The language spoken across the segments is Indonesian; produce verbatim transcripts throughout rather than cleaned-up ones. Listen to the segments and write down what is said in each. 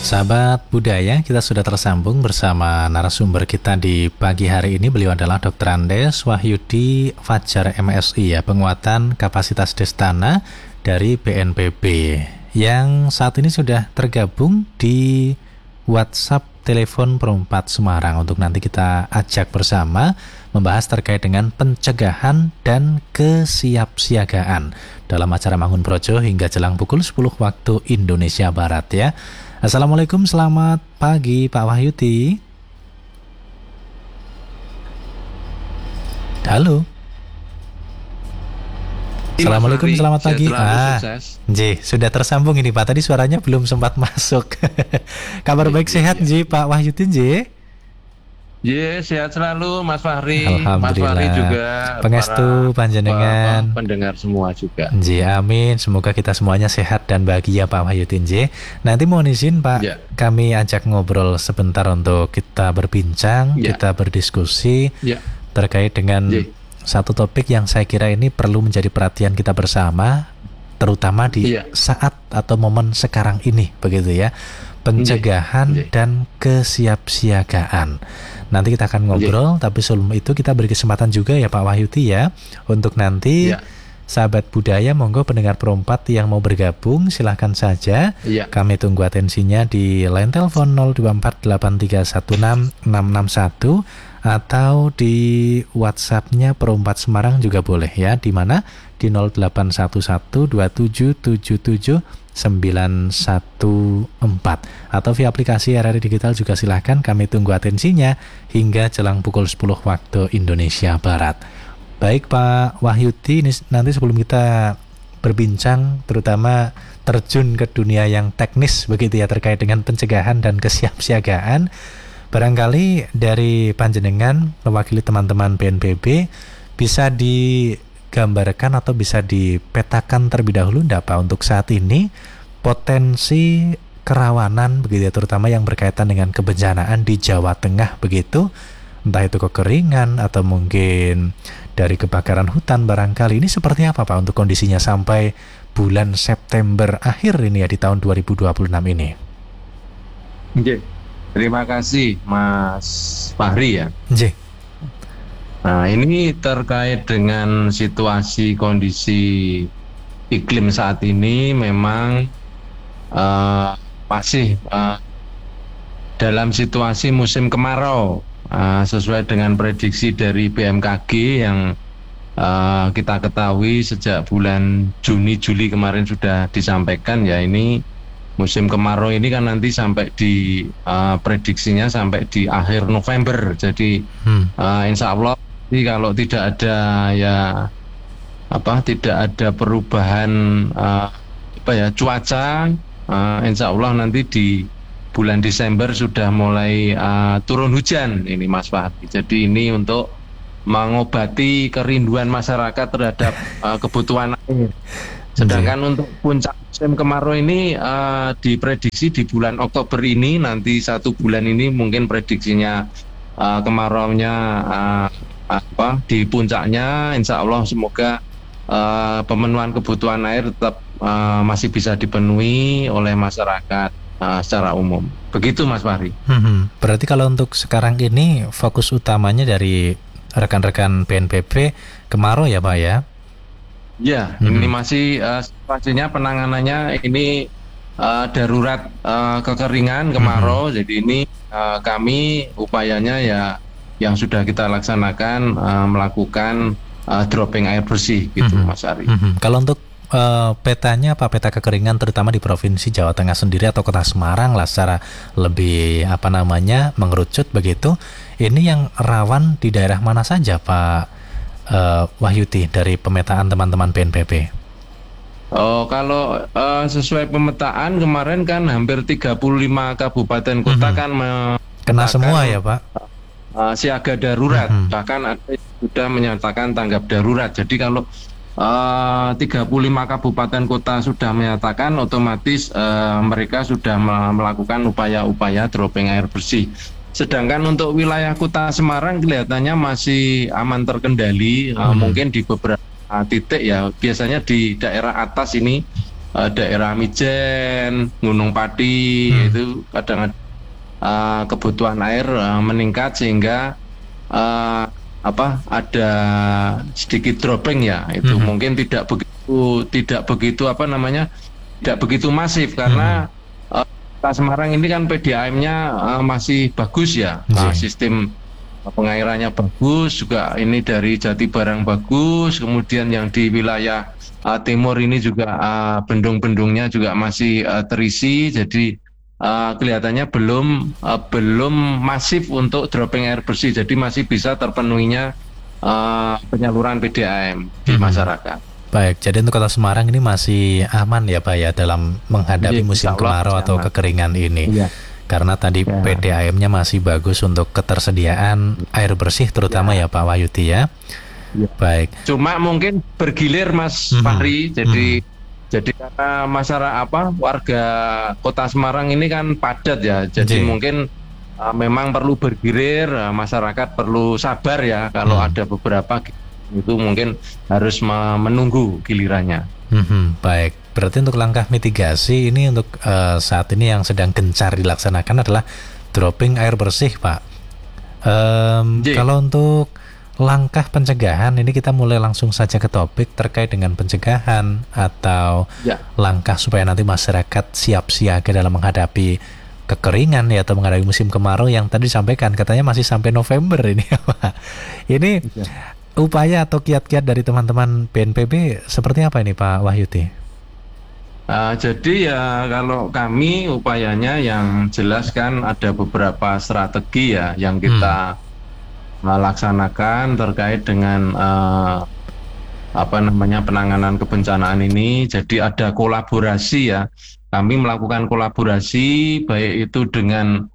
Sahabat budaya, kita sudah tersambung bersama narasumber kita di pagi hari ini. Beliau adalah dokter Andes Wahyudi Fajar M Si ya, penguatan kapasitas Destana dari B N P B yang saat ini sudah tergabung di WhatsApp telepon Perempat Semarang untuk nanti kita ajak bersama membahas terkait dengan pencegahan dan kesiapsiagaan dalam acara Mangun Projo hingga jelang pukul sepuluh waktu Indonesia Barat ya. Assalamualaikum, selamat pagi Pak Wahyudi. Halo. Assalamualaikum, selamat pagi. Ah, Ji, sudah tersambung ini Pak. Tadi suaranya belum sempat masuk. Kabar baik, sehat Ji, Pak Wahyudi Ji? Iya, sehat selalu Mas Fahri. Alhamdulillah. Mas Fahri juga. Pengestu panjenengan. Pendengar semua juga. Ji, amin. Semoga kita semuanya sehat dan bahagia Pak Wahyudi Ji. Nanti mohon izin Pak, ya. Kami ajak ngobrol sebentar untuk kita berbincang, ya. Kita berdiskusi ya. Terkait dengan ya. Satu topik yang saya kira ini perlu menjadi perhatian kita bersama, terutama di ya. Saat atau momen sekarang ini, begitu ya. Pencegahan ya. Ya. Dan kesiapsiagaan. Nanti kita akan ngobrol, ya. Tapi sebelum itu kita beri kesempatan juga ya Pak Wahyudi ya, untuk nanti ya. Sahabat budaya, monggo pendengar Perempat yang mau bergabung silahkan saja. Ya. Kami tunggu atensinya di line telepon nol dua empat delapan tiga satu enam enam enam satu atau di WhatsApp-nya Perempat Semarang juga boleh ya, di mana di nol delapan satu satu dua tujuh tujuh tujuh sembilan satu empat atau via aplikasi R R I Digital juga silahkan. Kami tunggu atensinya hingga jelang pukul sepuluh waktu Indonesia Barat. Baik Pak Wahyudi, nanti sebelum kita berbincang terutama terjun ke dunia yang teknis begitu ya terkait dengan pencegahan dan kesiapsiagaan, barangkali dari panjenengan mewakili teman-teman B N P B bisa digambarkan atau bisa dipetakan terlebih dahulu enggak Pak untuk saat ini potensi kerawanan begitu ya, terutama yang berkaitan dengan kebencanaan di Jawa Tengah begitu, entah itu kekeringan atau mungkin dari kebakaran hutan barangkali, ini seperti apa Pak untuk kondisinya sampai bulan September akhir ini ya di tahun dua ribu dua puluh enam ini? Oke. Terima kasih Mas Fahri ya. Oke. Nah, ini terkait dengan situasi kondisi iklim saat ini memang uh, masih uh, dalam situasi musim kemarau. Uh, sesuai dengan prediksi dari B M K G yang uh, kita ketahui sejak bulan Juni Juli kemarin sudah disampaikan ya, ini musim kemarau ini kan nanti sampai di uh, prediksinya sampai di akhir November. Jadi hmm. uh, insya Allah kalau tidak ada ya apa tidak ada perubahan uh, apa ya cuaca, uh, insya Allah nanti di bulan Desember sudah mulai uh, turun hujan ini Mas Fahri. Jadi ini untuk mengobati kerinduan masyarakat terhadap uh, kebutuhan air. Sedangkan Jee. Untuk puncak musim kemarau ini uh, diprediksi di bulan Oktober ini, nanti satu bulan ini mungkin prediksinya uh, kemaraunya uh, apa di puncaknya. Insya Allah semoga uh, pemenuhan kebutuhan air tetap uh, masih bisa dipenuhi oleh masyarakat Uh, secara umum. Begitu Mas Fahri. Hmm, berarti kalau untuk sekarang ini fokus utamanya dari rekan-rekan B N P B kemarau ya Pak ya? Ya, hmm. ini masih uh, situasinya penanganannya ini uh, darurat uh, kekeringan kemarau. Hmm. Jadi ini uh, kami upayanya ya yang sudah kita laksanakan uh, melakukan uh, dropping air bersih gitu hmm. Mas Ari. Hmm. Kalau untuk Uh, petanya apa peta kekeringan terutama di Provinsi Jawa Tengah sendiri atau Kota Semarang lah secara lebih apa namanya mengerucut begitu, ini yang rawan di daerah mana saja Pak uh, Wahyudi dari pemetaan teman-teman B N P B? Oh, kalau uh, sesuai pemetaan kemarin kan hampir tiga puluh lima kabupaten kota mm-hmm. kan kena semua ya Pak? Uh, siaga darurat, mm-hmm. bahkan ada yang sudah menyatakan tanggap darurat. Jadi kalau Uh, tiga puluh lima kabupaten kota sudah menyatakan, otomatis uh, mereka sudah melakukan upaya-upaya dropping air bersih. Sedangkan untuk wilayah Kota Semarang kelihatannya masih aman terkendali, uh, hmm. mungkin di beberapa titik ya, biasanya di daerah atas ini uh, daerah Mijen, Gunung Pati, hmm. itu kadang uh, kebutuhan air uh, meningkat sehingga uh, apa ada sedikit dropping ya, itu hmm. mungkin tidak begitu tidak begitu apa namanya tidak begitu masif karena hmm. uh, Kota Semarang ini kan P D A M-nya uh, masih bagus ya, hmm. uh, sistem pengairannya bagus juga, ini dari Jati Barang bagus, kemudian yang di wilayah uh, timur ini juga uh, bendung-bendungnya juga masih uh, terisi, jadi uh, kelihatannya belum uh, belum masif untuk dropping air bersih, jadi masih bisa terpenuhinya uh, penyaluran P D A M di hmm. masyarakat. Baik, jadi untuk Kota Semarang ini masih aman ya Pak ya dalam menghadapi ya, musim kemarau atau aman. Kekeringan ini. Ya. Karena tadi ya. P D A M-nya masih bagus untuk ketersediaan air bersih terutama ya, ya Pak Wahyudi ya. Ya. Baik. Cuma mungkin bergilir Mas mm-hmm. Fahri, jadi mm-hmm. jadi karena masyarakat apa warga Kota Semarang ini kan padat ya, jadi Jee. mungkin uh, memang perlu bergilir, uh, masyarakat perlu sabar ya kalau mm. ada beberapa itu mungkin harus menunggu gilirannya. Mm-hmm. Baik. Berarti untuk langkah mitigasi ini untuk uh, saat ini yang sedang gencar dilaksanakan adalah dropping air bersih, Pak. Um, kalau untuk langkah pencegahan ini kita mulai langsung saja ke topik terkait dengan pencegahan atau ya. langkah supaya nanti masyarakat siap siaga dalam menghadapi kekeringan ya atau menghadapi musim kemarau yang tadi disampaikan katanya masih sampai November ini, Pak. Ini ya. upaya atau kiat-kiat dari teman-teman B N P B seperti apa ini, Pak Wahyudi? Uh, jadi ya kalau kami upayanya yang jelas kan ada beberapa strategi ya yang kita hmm. laksanakan terkait dengan uh, apa namanya penanganan kebencanaan ini. Jadi ada kolaborasi ya, kami melakukan kolaborasi baik itu dengan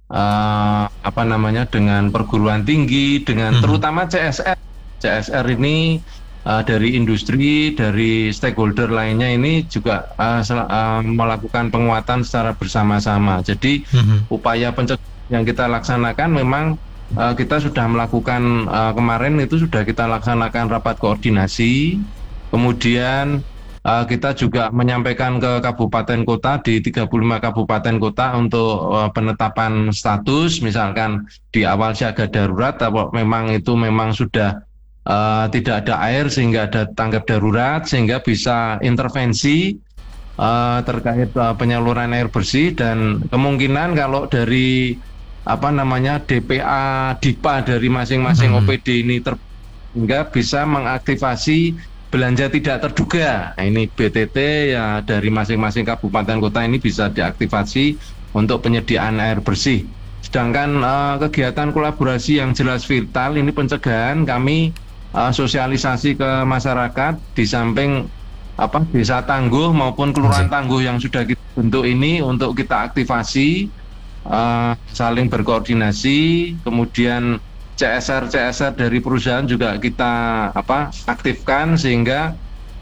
uh, apa namanya dengan perguruan tinggi, dengan hmm. terutama C S R. C S R ini Uh, dari industri, dari stakeholder lainnya ini juga uh, sel- uh, melakukan penguatan secara bersama-sama. Jadi mm-hmm. upaya pencegahan yang kita laksanakan memang uh, kita sudah melakukan uh, kemarin itu sudah kita laksanakan rapat koordinasi. Kemudian uh, kita juga menyampaikan ke kabupaten kota di tiga puluh lima kabupaten kota untuk uh, penetapan status, misalkan di awal siaga darurat atau memang itu memang sudah Uh, tidak ada air sehingga ada tanggap darurat sehingga bisa intervensi uh, terkait uh, penyaluran air bersih, dan kemungkinan kalau dari apa namanya D P A D I P A dari masing-masing hmm. O P D ini ter- sehingga bisa mengaktifasi belanja tidak terduga. Nah, ini B T T ya dari masing-masing kabupaten kota ini bisa diaktifasi untuk penyediaan air bersih. Sedangkan uh, kegiatan kolaborasi yang jelas vital ini pencegahan kami Uh, sosialisasi ke masyarakat di samping apa desa tangguh maupun kelurahan tangguh yang sudah kita bentuk ini untuk kita aktifasi, uh, saling berkoordinasi, kemudian C S R C S R dari perusahaan juga kita apa aktifkan sehingga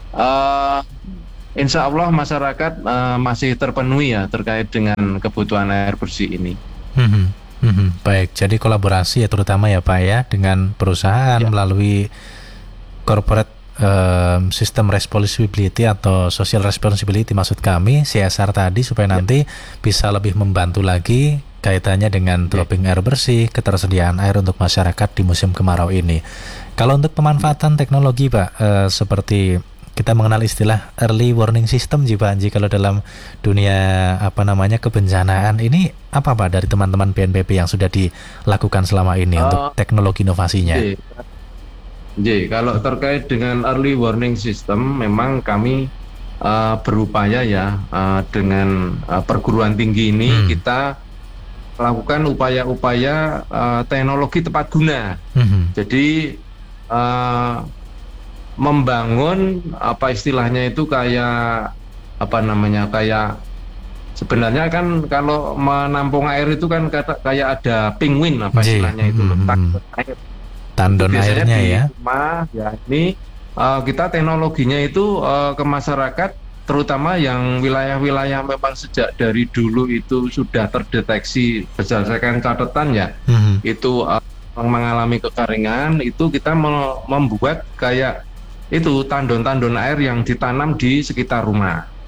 uh, insya Allah masyarakat uh, masih terpenuhi ya terkait dengan kebutuhan air bersih ini. Hmm. Hmm, baik, jadi kolaborasi ya terutama ya Pak ya dengan perusahaan ya. melalui corporate um, system responsibility atau social responsibility maksud kami C S R tadi supaya ya. nanti bisa lebih membantu lagi kaitannya dengan dropping ya. air bersih, ketersediaan air untuk masyarakat di musim kemarau ini. Kalau untuk pemanfaatan teknologi Pak, uh, seperti kita mengenal istilah early warning system Ji Pak Anji kalau dalam dunia apa namanya kebencanaan ini apa Pak dari teman-teman B N P B yang sudah dilakukan selama ini uh, untuk teknologi inovasinya? J, J, kalau terkait dengan early warning system memang kami uh, berupaya ya uh, dengan uh, perguruan tinggi ini hmm. kita melakukan upaya-upaya uh, teknologi tepat guna. Hmm. Jadi uh, membangun apa istilahnya itu kayak apa namanya kayak sebenarnya kan kalau menampung air itu kan kata, kayak ada penguin apa istilahnya itu loh, tandon air. Tandon airnya di ya. Rumah, ya ini uh, kita teknologinya itu uh, ke masyarakat terutama yang wilayah-wilayah memang sejak dari dulu itu sudah terdeteksi berdasarkan catatan ya mm-hmm. itu uh, mengalami kekeringan, itu kita membuat kayak itu tandon-tandon air yang ditanam di sekitar rumah.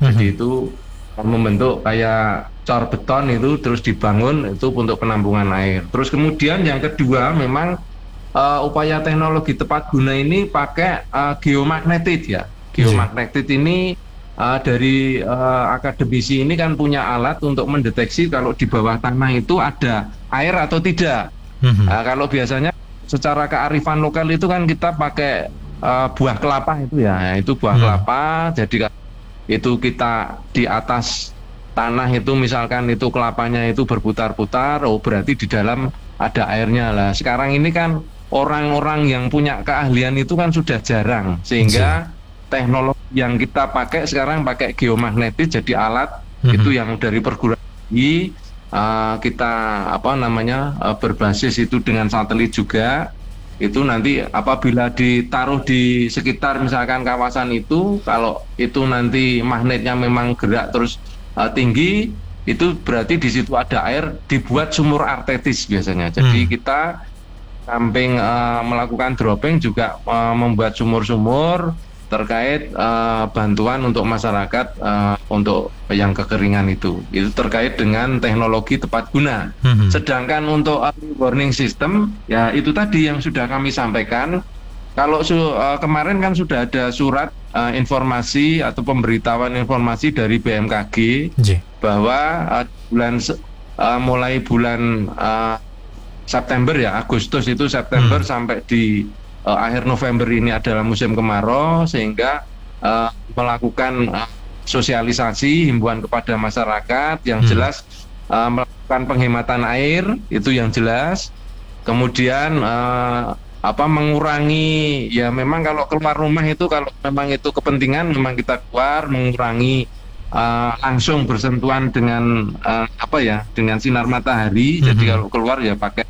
Mm-hmm. Jadi itu membentuk kayak cor beton itu terus dibangun itu untuk penampungan air. Terus kemudian yang kedua memang uh, upaya teknologi tepat guna ini pakai uh, geomagnetit ya. Geomagnetit ini uh, dari uh, akademisi ini kan punya alat untuk mendeteksi kalau di bawah tanah itu ada air atau tidak. Mm-hmm. Uh, kalau biasanya secara kearifan lokal itu kan kita pakai uh, buah kelapa itu ya, itu buah mm. kelapa. Jadi itu kita di atas tanah itu misalkan itu kelapanya itu berputar-putar, oh berarti di dalam ada airnya lah. Sekarang ini kan orang-orang yang punya keahlian itu kan sudah jarang, sehingga teknologi yang kita pakai sekarang pakai geomagnetis, jadi alat mm-hmm. itu yang dari perguruan tinggi uh, kita apa namanya uh, berbasis itu dengan satelit juga. Itu nanti apabila ditaruh di sekitar misalkan kawasan itu, kalau itu nanti magnetnya memang gerak terus uh, tinggi, itu berarti di situ ada air, dibuat sumur artetis biasanya. Jadi hmm. kita samping uh, melakukan dropping juga uh, membuat sumur-sumur terkait uh, bantuan untuk masyarakat uh, untuk yang kekeringan itu. Itu terkait dengan teknologi tepat guna. Mm-hmm. Sedangkan untuk early warning system, ya itu tadi yang sudah kami sampaikan. Kalau su- uh, kemarin kan sudah ada surat uh, informasi atau pemberitahuan informasi dari B M K G J. bahwa uh, bulan uh, mulai bulan uh, September ya, Agustus itu September mm. sampai di Uh, akhir November ini adalah musim kemarau, sehingga uh, melakukan uh, sosialisasi himbauan kepada masyarakat yang hmm. jelas, uh, melakukan penghematan air itu yang jelas, kemudian uh, apa mengurangi ya memang kalau keluar rumah itu kalau memang itu kepentingan memang kita keluar mengurangi uh, langsung bersentuhan dengan uh, apa ya dengan sinar matahari. Hmm. Jadi kalau keluar ya pakai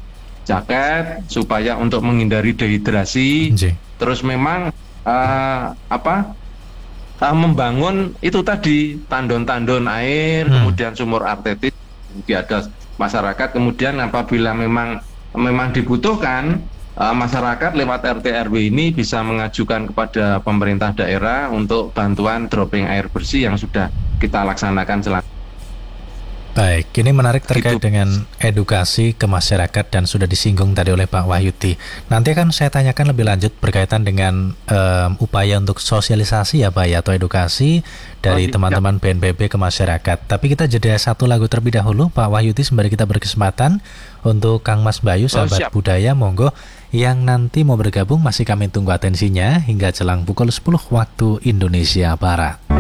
jaket supaya untuk menghindari dehidrasi. J. Terus memang uh, apa uh, membangun itu tadi tandon-tandon air, hmm. kemudian sumur artetis di atas masyarakat. Kemudian apabila memang memang dibutuhkan, uh, masyarakat lewat R T R W ini bisa mengajukan kepada pemerintah daerah untuk bantuan dropping air bersih yang sudah kita laksanakan selama. Baik, ini menarik terkait gitu. Dengan edukasi ke masyarakat dan sudah disinggung tadi oleh Pak Wahyudi. Nanti akan saya tanyakan lebih lanjut berkaitan dengan um, upaya untuk sosialisasi ya Pak ya, atau edukasi dari oh, teman-teman B N P B ke masyarakat. Tapi kita jeda satu lagu terlebih dahulu Pak Wahyudi, sembari kita berkesempatan untuk Kang Mas Bayu, sahabat oh, budaya, monggo yang nanti mau bergabung masih kami tunggu atensinya hingga jelang pukul sepuluh waktu Indonesia Barat.